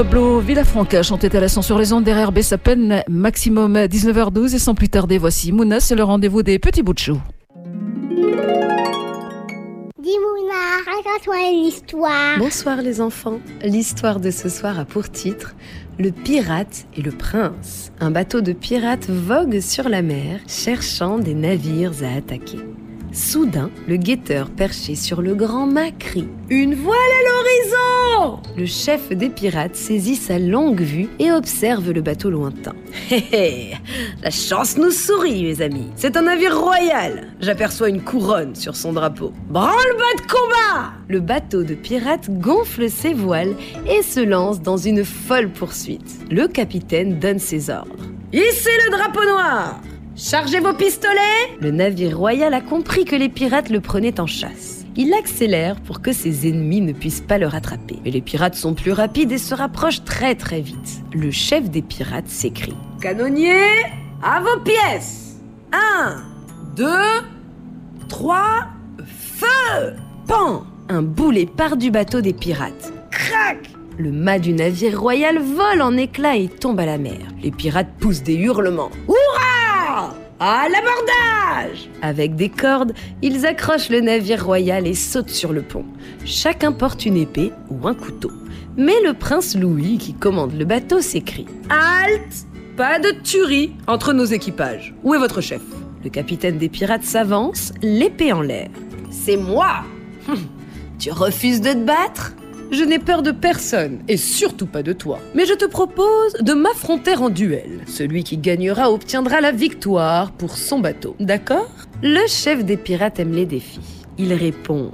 Pablo Villafranca chantait à l'instant sur les ondes d'RRB, sa peine maximum 19h12 et sans plus tarder, voici Mouna, c'est le rendez-vous des petits bouts de chou. Dis Mouna, raconte-moi une histoire. Bonsoir les enfants, l'histoire de ce soir a pour titre Le pirate et le prince. Un bateau de pirates vogue sur la mer, cherchant des navires à attaquer. Soudain, le guetteur perché sur le grand mât crie « Une voile à l'horizon !» Le chef des pirates saisit sa longue vue et observe le bateau lointain. « Hé hé, la chance nous sourit, mes amis. C'est un navire royal. J'aperçois une couronne sur son drapeau. Branle-bas de combat !» Le bateau de pirates gonfle ses voiles et se lance dans une folle poursuite. Le capitaine donne ses ordres. « Hissez le drapeau noir ! Chargez vos pistolets !» Le navire royal a compris que les pirates le prenaient en chasse. Il accélère pour que ses ennemis ne puissent pas le rattraper. Mais les pirates sont plus rapides et se rapprochent très très vite. Le chef des pirates s'écrie « Canonniers, à vos pièces ! 1, 2, 3, feu !» Pan ! Un boulet part du bateau des pirates. Crac ! Le mât du navire royal vole en éclats et tombe à la mer. Les pirates poussent des hurlements. Hurrah ! À l'abordage ! Avec des cordes, ils accrochent le navire royal et sautent sur le pont. Chacun porte une épée ou un couteau. Mais le prince Louis, qui commande le bateau, s'écrie « Halte ! Pas de tuerie entre nos équipages. Où est votre chef ?» Le capitaine des pirates s'avance, l'épée en l'air. « C'est moi ! Tu refuses de te battre ? Je n'ai peur de personne, et surtout pas de toi. Mais je te propose de m'affronter en duel. Celui qui gagnera obtiendra la victoire pour son bateau. D'accord ? Le chef des pirates aime les défis. Il répond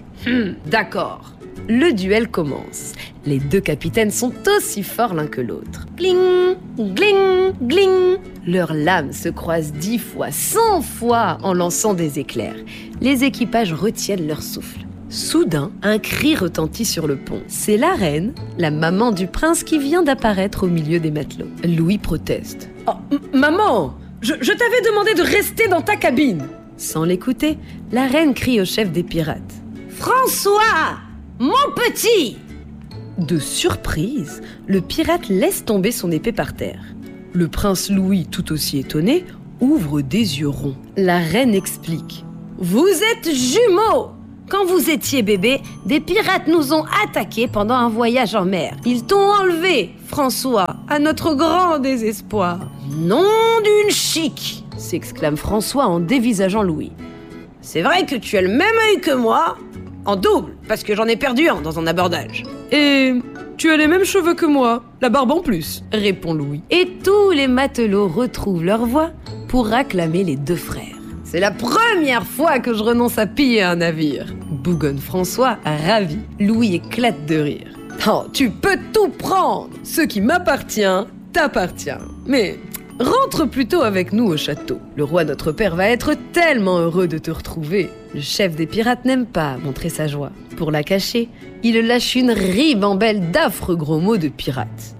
« D'accord ». Le duel commence. Les deux capitaines sont aussi forts l'un que l'autre. Gling, gling, gling. Leurs lames se croisent 10 fois, 100 fois en lançant des éclairs. Les équipages retiennent leur souffle. Soudain, un cri retentit sur le pont. C'est la reine, la maman du prince, qui vient d'apparaître au milieu des matelots. Louis proteste. « Oh, maman, je t'avais demandé de rester dans ta cabine !» Sans l'écouter, la reine crie au chef des pirates. « François, mon petit !» De surprise, le pirate laisse tomber son épée par terre. Le prince Louis, tout aussi étonné, ouvre des yeux ronds. La reine explique. « Vous êtes jumeaux ! Quand vous étiez bébé, des pirates nous ont attaqués pendant un voyage en mer. Ils t'ont enlevé, François, à notre grand désespoir. « Nom d'une chic !» s'exclame François en dévisageant Louis. « C'est vrai que tu as le même œil que moi, en double, parce que j'en ai perdu un dans un abordage. »« Et tu as les mêmes cheveux que moi, la barbe en plus, » répond Louis. Et tous les matelots retrouvent leur voix pour acclamer les deux frères. « C'est la première fois que je renonce à piller un navire !» bougonne François, ravi. Louis éclate de rire. « Oh, tu peux tout prendre! Ce qui m'appartient, t'appartient. Mais rentre plutôt avec nous au château. Le roi notre père va être tellement heureux de te retrouver. » Le chef des pirates n'aime pas montrer sa joie. Pour la cacher, il lâche une ribambelle d'affreux gros mots de pirate.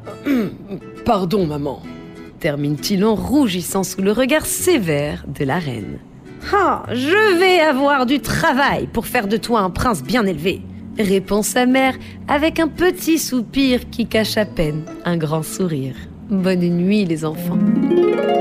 « Pardon, maman !» termine-t-il en rougissant sous le regard sévère de la reine. « Ah, je vais avoir du travail pour faire de toi un prince bien élevé !» répond sa mère avec un petit soupir qui cache à peine un grand sourire. Bonne nuit les enfants.